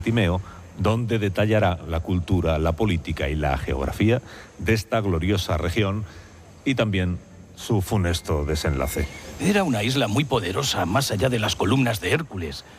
Timeo, donde detallará la cultura, la política y la geografía de esta gloriosa región y también su funesto desenlace. Era una isla muy poderosa, más allá de las columnas de Hércules.